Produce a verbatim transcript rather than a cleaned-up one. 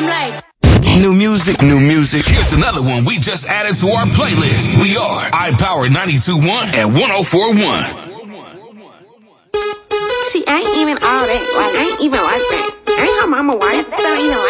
I'm like. New music, new music. Here's another one we just added to our playlist. We are iPower ninety-two point one and one oh four point one. She ain't even all that. Like, I ain't even like that. Ain't her mama wife. Don't even like